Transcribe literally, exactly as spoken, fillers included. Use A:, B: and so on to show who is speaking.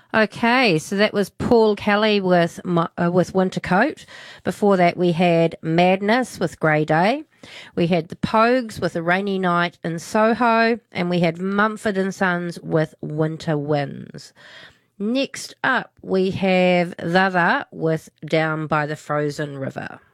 A: Okay, so that was Paul Kelly with Mo- uh, with Winter Coat. Before that, we had Madness with Grey Day. We had the Pogues with A Rainy Night in Soho, and we had Mumford and Sons with Winter Winds. Next up, we have Thother with Down by the Frozen River.